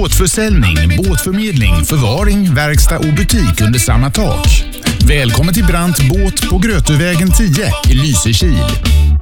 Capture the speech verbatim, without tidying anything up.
Båtförsäljning, båtförmedling, förvaring, verkstad och butik under samma tak. Välkommen till Brant Båt på Grötövägen tio i Lysekil.